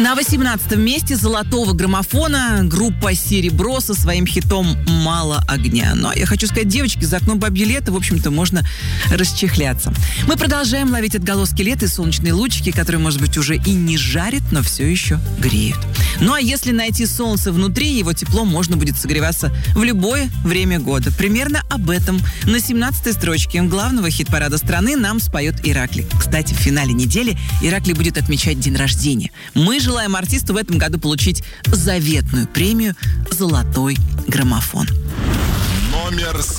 На 18-м месте золотого граммофона группа «Серебро» со своим хитом «Мало огня». Но я хочу сказать, девочки, за окном бабье лето, в общем-то, можно расчехляться. Мы продолжаем ловить отголоски лета и солнечные лучики, которые, может быть, уже и не жарят, но все еще греют. Ну а если найти солнце внутри, его теплом можно будет согреваться в любое время года. Примерно об этом на 17-й строчке главного хит-парада страны нам споет Иракли. Кстати, в финале недели Иракли будет отмечать день рождения. Мы желаем артисту в этом году получить заветную премию «Золотой граммофон». Номер